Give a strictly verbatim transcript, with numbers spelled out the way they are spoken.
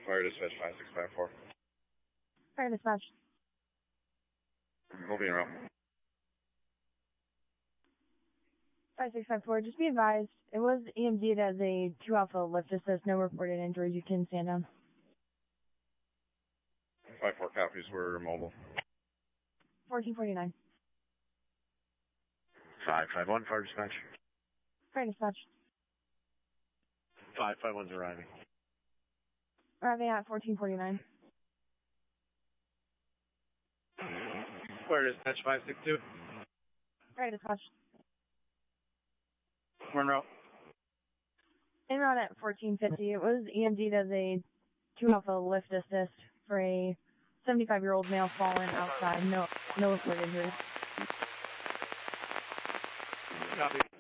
Fire dispatch five six five four. Fire dispatch. Moving around. five six five four, just be advised, it was E M D'd as a two alpha lift assist, no reported injuries, you can stand down. five four copies, we're mobile. fourteen forty-nine. five five one, fire dispatch. Fire dispatch. five five one's arriving. Arriving at fourteen forty-nine. Fire dispatch five six two. Fire dispatch. We're en route. En route at fourteen fifty, it was E M D'd as a two alpha lift assist for a seventy-five-year-old male fallen outside, no, no reported injuries. Copy.